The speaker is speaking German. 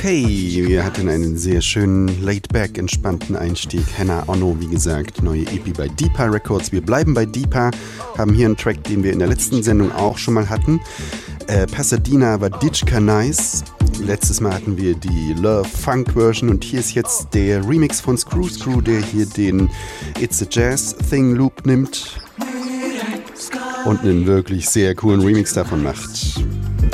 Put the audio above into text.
Okay, wir hatten einen sehr schönen laid-back, entspannten Einstieg. Hannah Ono, wie gesagt, neue EP bei Deepa Records. Wir bleiben bei Deepa, haben hier einen Track, den wir in der letzten Sendung auch schon mal hatten. Pasadena war Ditchka Nice. Letztes Mal hatten wir die Love Funk Version und hier ist jetzt der Remix von Screw Screw, der hier den It's a Jazz Thing Loop nimmt und einen wirklich sehr coolen Remix davon macht.